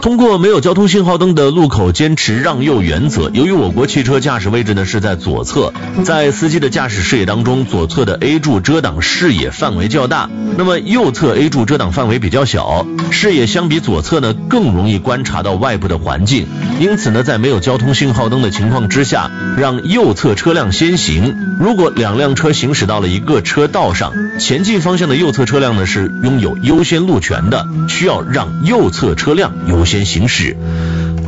通过没有交通信号灯的路口坚持让右原则，由于我国汽车驾驶位置呢是在左侧，在司机的驾驶视野当中，左侧的 A 柱遮挡视野范围较大，那么右侧 A 柱遮挡范围比较小，视野相比左侧呢更容易观察到外部的环境，因此呢在没有交通信号灯的情况之下，让右侧车辆先行。如果两辆车行驶到了一个车道上，前进方向的右侧车辆呢是拥有优先路权的，需要让右侧车辆优先行驶。